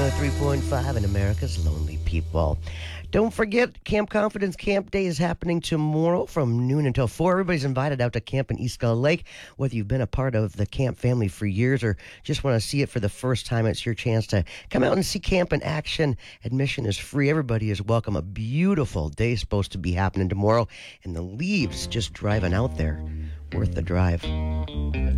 103.5 in America's Lonely People. Don't forget, Camp Confidence Camp Day is happening tomorrow from noon until 4. Everybody's invited out to camp in East Skull Lake. Whether you've been a part of the camp family for years or just want to see it for the first time, it's your chance to come out and see camp in action. Admission is free. Everybody is welcome. A beautiful day is supposed to be happening tomorrow, and the leaves just driving out there. Worth the drive.